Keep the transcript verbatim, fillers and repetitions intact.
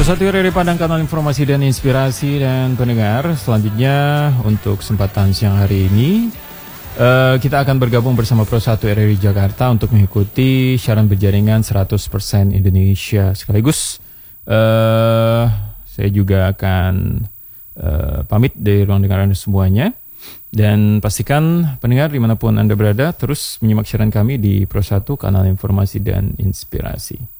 Bersatu R R I Padang, kanal informasi dan inspirasi. Dan pendengar, selanjutnya untuk kesempatan siang hari ini uh, kita akan bergabung bersama Pro satu R R I Jakarta untuk mengikuti siaran berjaringan seratus persen Indonesia. Sekaligus uh, saya juga akan uh, pamit dari ruang dengar Anda semuanya. Dan pastikan pendengar dimanapun Anda berada terus menyimak siaran kami di Pro satu, kanal informasi dan inspirasi.